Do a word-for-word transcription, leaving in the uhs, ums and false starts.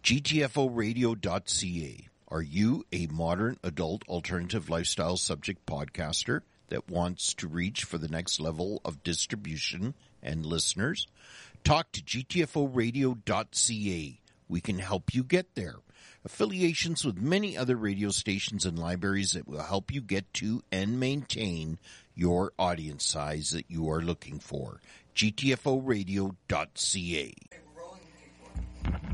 G T F O radio dot C A. Are you a modern adult alternative lifestyle subject podcaster that wants to reach for the next level of distribution and listeners? Talk to G T F O radio dot C A. We can help you get there. Affiliations with many other radio stations and libraries that will help you get to and maintain your audience size that you are looking for. G T F O radio dot C A.